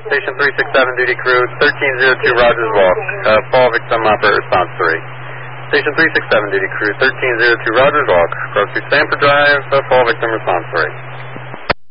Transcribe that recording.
Station 367, duty crew, 1302 Rogers Walk. Fall victim, operator response 3. Station 367, duty crew, 1302 Rogers Walk. Cross through Sanford Drive, fall victim response 3.